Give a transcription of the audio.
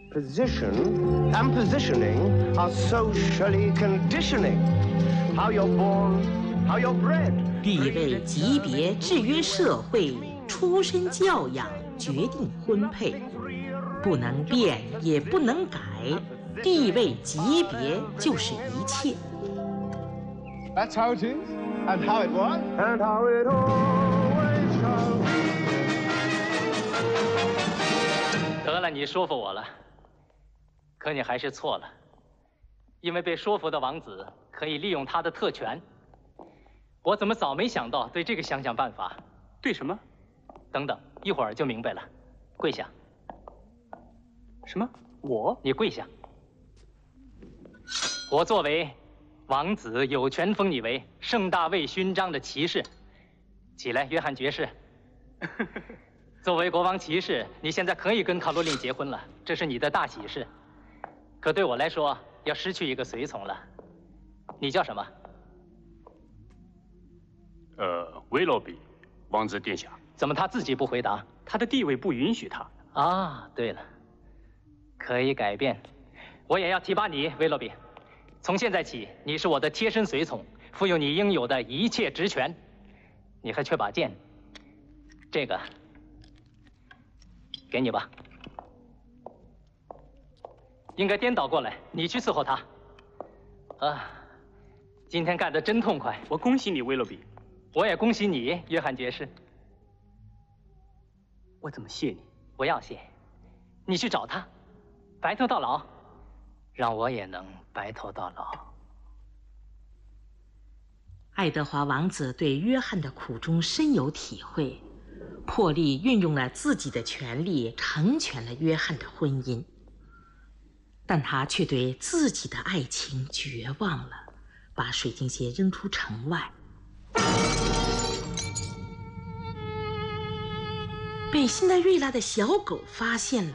Position and positioning are socially conditioning. How you're born, how you're bred. 地位级别制约社会，出身教养决定婚配，不能变也不能改，地位级别就是一切。 That's how it is, and how it was, and how it always shall be. 得了，你说服我了。可你还是错了，因为被说服的王子可以利用他的特权。我怎么早没想到对这个想办法？ 对什么？ 等等，一会儿就明白了。跪下。 什么？我？ 你跪下。我作为王子，有权封你为圣大卫勋章的骑士。起来，约翰爵士。作为国王骑士，你现在可以跟卡罗琳结婚了，这是你的大喜事。可对我来说，要失去一个随从了。你叫什么？ 威洛比，王子殿下。 怎么他自己不回答？ 他的地位不允许他。 啊，对了，可以改变。我也要提拔你，威洛比。从现在起，你是我的贴身随从，负有你应有的一切职权。你还缺把剑，这个给你吧。应该颠倒过来，你去伺候他。啊，今天干得真痛快！ 我恭喜你，威洛比。 我也恭喜你，约翰爵士。 我怎么谢你？ 不要谢，你去找他，白头到老，让我也能白头到老。 爱德华王子对约翰的苦衷深有体会，破例运用了自己的权力，成全了约翰的婚姻。但他却对自己的爱情绝望了，把水晶鞋扔出城外。被辛德瑞拉的小狗发现了。